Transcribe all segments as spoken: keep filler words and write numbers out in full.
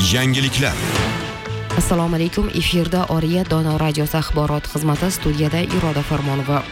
Yangiliklar. Assalomu alaykum. Efirda Oriya Dono radiosi axborot xizmati, studiyada Iroda Farmonova.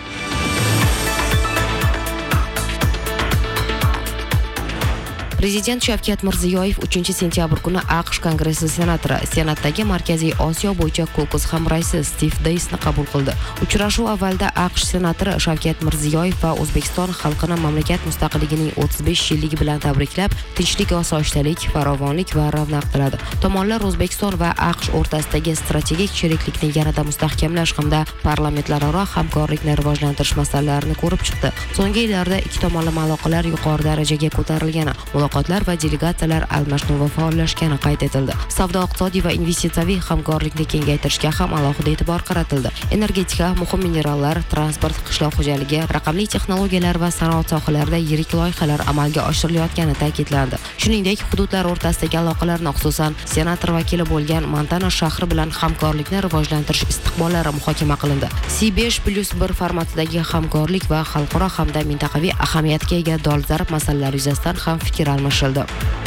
Prezident Shavkat Mirziyoyev uchinchi sentyabr kuni AQSh Kongressi senatori, Senatdagi Markaziy Osiyo bo'yicha kokus hamraisi Steve Davisni qabul qildi. Uchrashuv avvalida AQSh senatori Shavkat Mirziyoyev va O'zbekiston xalqini mamlakat mustaqilligining o'ttiz besh yilligi bilan tabriklab, tinchlik, osoyishtalik, farovonlik va ravnaq tiladi. Tomonlar O'zbekiston va AQSh o'rtasidagi strategik sheriklikni yanada mustahkamlash hamda parlamentlararo hamkorlikni rivojlantirish masalalarini ko'rib chiqdi. So'nggi yillarda ikki tomonlama aloqalar yuqori darajaga ko'tarilgani, muloqotlar va delegatsiyalar almashinuvi faollashgani qayd etildi. Savdo-iqtisodiy va investitsiyaviy hamkorlikni kengaytirishga ham alohida e'tibor qaratildi. Energetika, muhim minerallar, transport, qishloq xo'jaligi, raqamli texnologiyalar va sanoat sohalarida yirik loyihalar amalga oshirilayotgani ta'kidlandi. Shuningdek, hududlar o'rtasidagi aloqalarni, xususan, senator vakili bo'lgan Montana shahri bilan hamkorlikni rivojlantirish istiqbollari muhokama qilindi. C besh plus bir formatidagi hamkorlik va xalqaro hamda mintaqaviy ahamiyatga ega dolzarb masalalar yuzasidan ham fikr almashildi.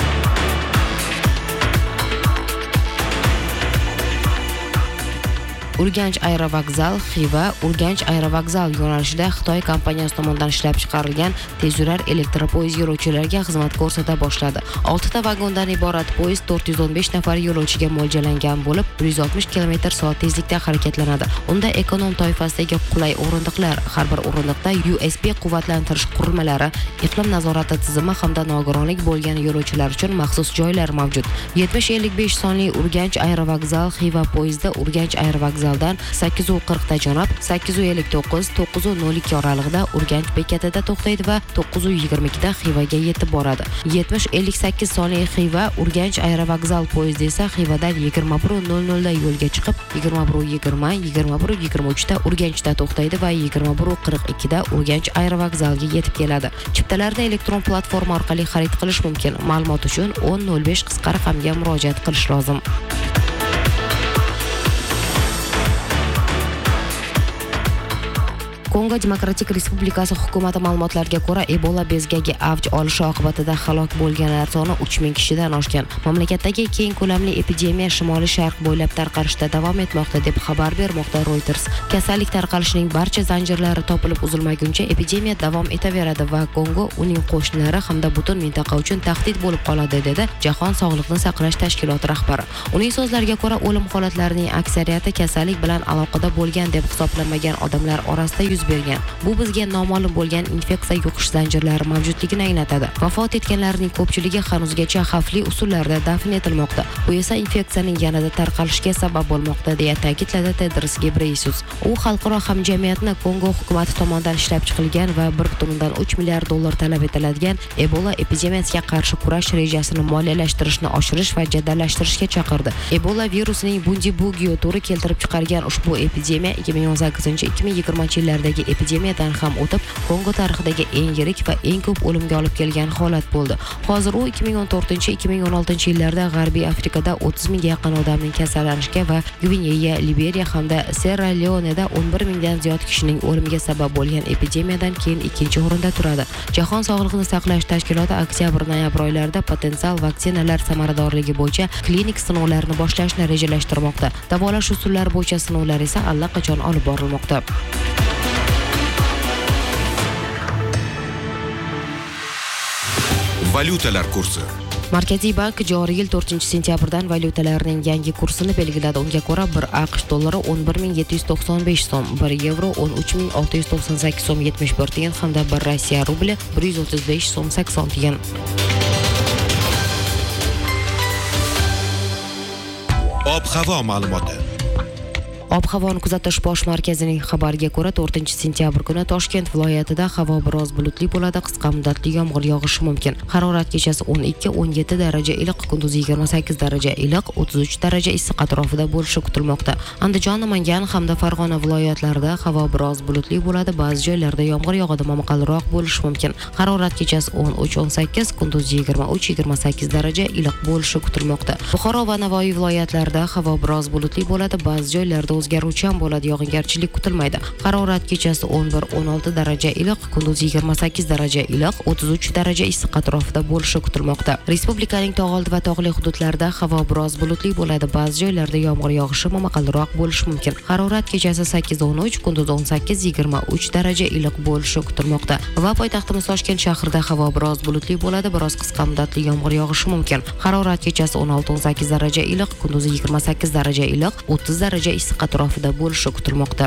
Urganch aerovokzal Xiva Urganch aerovokzal yo'nalishida Xitoy kompaniyasi tomonidan ishlab chiqarilgan tezyurar elektropoyezd yo'lovchilarga xizmat ko'rsata boshladi. oltita vagondan iborat poyezd to'rt yuz o'n besh nafar yo'lovchiga mo'ljallangan bo'lib, bir yuz oltmish kilometr soat tezlikda harakatlanadi. Unda ekonom toifasidagi qulay o'rindiqlar, har bir o'rindiqda U S B quvvatlantirish qurilmalari, iqlim nazorati tizimi hamda nogironlik bo'lgan yo'lovchilar uchun maxsus joylar mavjud. yetmish ellik besh sonli Urganch aerovokzal Xiva poyezdi Urganch aerovokzal sakkiz yuz qirq ta jo'nab, sakkiz yuz ellik to'qqiz to'qqiz yuz nol ikki oralig'ida Urganch bekatida to'xtaydi va to'qqiz yuz yigirma ikki da Xivaga yetib boradi. yetmish ellik sakkiz sonli Xiva Urganch aerovokzal poyezdi esa Xivadan yigirma bir nol nol da yo'lga chiqib, yigirma bir yigirma, yigirma bir yigirma uch da Urganchda to'xtaydi va yigirma bir qirq ikki da Urganch aerovokzalga yetib keladi. Chiptalarni elektron platforma orqali xarid qilish mumkin. Ma'lumot uchun o'n nol besh qisqa raqamga murojaat qilish lozim. Kongo Demokratik Respublikasi hukumati ma'lumotlariga ko'ra, Ebola bezgagi avj olishi oqibatida halok bo'lganlar soni uch ming kishidan oshgan. Mamlakatdagi keng ko'lamli epidemiya shimoliy sharq bo'ylab tarqalishda davom etmoqda deb xabar bermoqda Reuters. Kasallik tarqalishining barcha zanjirlari topilib uzilmaguncha epidemiya davom etaveradi va Kongo, uning qo'shnilari hamda butun mintaqa uchun tahdid bo'lib qoladi, dedi Jahon Sog'liqni saqlash tashkiloti rahbari. Uning so'zlariga ko'ra, o'lim holatlarining aksariyati kasallik bilan aloqada bo'lgan deb hisoblanmagan odamlar orasida yuz bergan. Bu bizga noma'lum bo'lgan infeksiya yuqish zanjirlari mavjudligini anglatadi. Vafot etganlarning ko'pchiligi hanuzgacha xavfli usullarda dafn etilmoqda. Bu esa infeksiyaning yanada tarqalishiga sabab bo'lmoqda, deya ta'kidladi Tedros Ghebreyesus. U xalqaro hamjamiyatni Kongo hukumati tomonidan ishlab chiqilgan va bir butun uch milliard dollar talab etiladigan Ebola epidemiyasiga qarshi kurash rejasini moliyalashtirishni oshirish va jadallashtirishga chaqirdi. Ebola virusining Bundibugyo turi keltirib chiqargan ushbu epidemiya ikki ming o'n sakkizinchi ikki ming yigirmanchi yillardagi epidemiyadan ham o'tib, Kongo tarixidagi eng yirik va eng ko'p o'limga olib kelgan holat bo'ldi. Hozir u ikki ming o'n to'rtinchi ikki ming o'n oltinchi yillarda G'arbiy Afrikada o'ttiz mingga yaqin odamning kasallanishga va Gvineya, Liberiya hamda Sierra Leone'da o'n bir mingdan ziyod kishining o'limiga sabab bo'lgan epidemiyadan keyin ikkinchi o'rinda turadi. Jahon Sog'liqni saqlash tashkiloti oktyabr-noyabr oylarida potensial vaksinalar samaradorligi bo'yicha klinik sinovlarni boshlashni rejalashtirmoqda. Davolash usullari bo'yicha sinovlar esa allaqachon olib borilmoqda. Valyutalar kursi. Markaziy bank joriy yil to'rtinchi sentyabrdan valyutalarning yangi kursini belgiladi. Unga ko'ra, bir AQSh dollari o'n bir ming yetti yuz to'qson besh so'm, bir yevro o'n uch ming olti yuz to'qson sakkiz so'm yetmish bir tiyin hamda bir Rossiya rubli bir yuz o'ttiz besh so'm sakson tiyin. Ob-havo ma'lumoti. Ob-havoni kuzatish bosh markazining xabariga ko'ra, to'rtinchi sentyabr kuni Toshkent viloyatida havo biroz bulutli bo'ladi, qisqa muddatli yomg'ir yog'ishi mumkin. Harorat kechasi o'n ikki o'n yetti daraja iliq, kunduz yigirma sakkiz daraja iliq, o'ttiz uch daraja issiq atrofida bo'lishi kutilmoqda. Andijon, Namangan hamda Farg'ona viloyatlarida havo biroz bulutli bo'ladi, ba'zi joylarda yomg'ir yog'adi, momaqaldiroq bo'lishi mumkin. Harorat kechasi o'n uch o'n sakkiz, kunduz yigirma uch yigirma sakkiz daraja iliq bo'lishi kutilmoqda. Buxoro va Navoiy viloyatlarida havo biroz bulutli bo'ladi, ba'zi joylarda o'zgaruvchan bo'ladi, yog'ingarchilik kutilmaydi. Harorat kechasi o'n bir o'n olti daraja iliq, kunduz yigirma sakkiz daraja iliq, o'ttiz uch daraja issiq atrofida bo'lishi kutilmoqda. Respublikaning tog' oldi va tog'li hududlarida havo biroz bulutli bo'ladi. Ba'zi joylarda yomg'ir yog'ishi momaqaldiroq bo'lishi mumkin. Harorat kechasi sakkiz o'n uch, kunduz o'n sakkiz yigirma uch daraja iliq bo'lishi kutilmoqda. Va poytaxtimiz Toshkent shahrida havo biroz bulutli bo'ladi, biroz qisqa muddatli yomg'ir yog'ishi mumkin. Harorat kechasi o'n olti o'n sakkiz daraja iliq, kunduz yigirma sakkiz daraja iliq, o'ttiz daraja issiq atrofida bo'lishi kutilmoqda.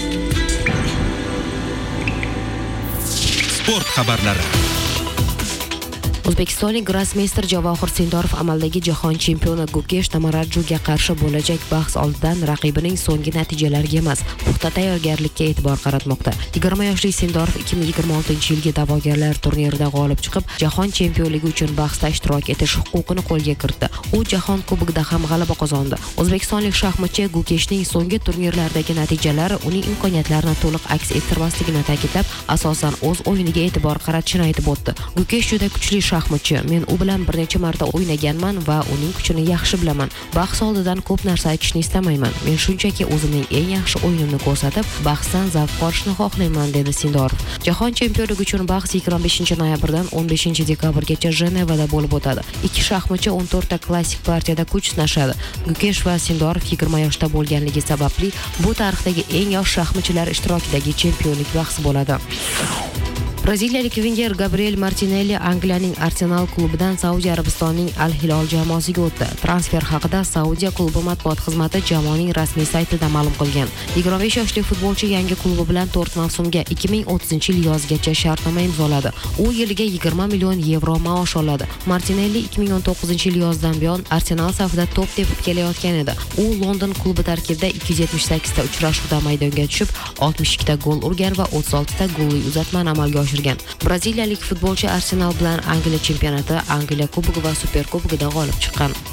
Sport xabarlari. O'zbekistonlik grossmeyster Javohir Sindorov amaldagi jahon chempioni Gukesh Tamarajuga qarshi bo'lajak bahs oldidan raqibining so'nggi natijalariga emas, puxta tayyorgarlikka e'tibor qaratmoqda. yigirma yoshli Sindorov ikki ming yigirma oltinchi yilgi da'vogarlar turnirida g'olib chiqib, jahon chempionligi uchun bahsda ishtirok etish huquqini qo'lga kiritdi. U jahon kubogida ham g'alaba qozondi. O'zbekistonlik shaxmatchi Gukeshning so'nggi turnirlardagi natijalari uning imkoniyatlarini to'liq aks ettirmasligini ta'kidlab, asosan o'z o'yiniga e'tibor qaratishini aytib o'tdi. Gukesh juda kuchli shaxmatchi. Men u bilan bir necha marta o'ynaganman va uning kuchini yaxshi bilaman. Bahs oldidan ko'p narsa aytishni istamayman. Men shunchaki o'zimning eng yaxshi o'yinimni ko'rsatib, bahsdan zavq olishni xohlayman, dedi Sindorov. Jahon chempionligi uchun bahs yigirma beshinchi noyabrdan o'n beshinchi dekabrgacha Jenevada bo'lib o'tadi. Ikki shaxmatchi o'n to'rtta klassik partiyada kuch sinashadi. Gukesh va Sindorov yigirma yoshda bo'lganligi sababli bu tarixdagi eng yosh shaxmatchilar ishtirokidagi chempionlik bahsi bo'ladi. Braziliyalik vinger Gabriel Martinelli Angliyaning Arsenal klubidan Saudiya Arabistonining Al Hilol jamoasiga o'tdi. Transfer haqida Saudiya klubi matbuot xizmati jamoaning rasmiy saytida ma'lum qilgan. yigirma besh yoshli futbolchi yangi klubi bilan to'rt mavsumga ikki ming o'ttizinchi yil yozgacha shartnoma imzoladi. U yiliga yigirma million yevro maosh oladi. Martinelli ikki ming o'n to'qqizinchi yil yozdan buyon Arsenal safida to'p tepib kelayotgan edi. U London klubi tarkibida ikki yuz yetmish sakkizta uchrashuvda maydonga tushib, oltmish ikkita gol urgan va o'ttiz oltita golli uzatmani amalga oshirgan. Braziliyalik futbolchi Arsenal bilan Angliya chempionati, Angliya kubogi va Super kubogida g'olib chiqqan.